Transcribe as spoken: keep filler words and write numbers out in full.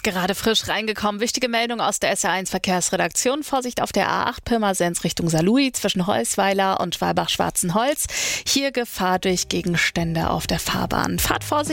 Gerade frisch reingekommen. Wichtige Meldung aus der S R eins Verkehrsredaktion. Vorsicht auf der A acht Pirmasens Richtung Saarlouis zwischen Holzweiler und Schwalbach-Schwarzenholz. Hier Gefahr durch Gegenstände auf der Fahrbahn. Fahrt vorsichtig.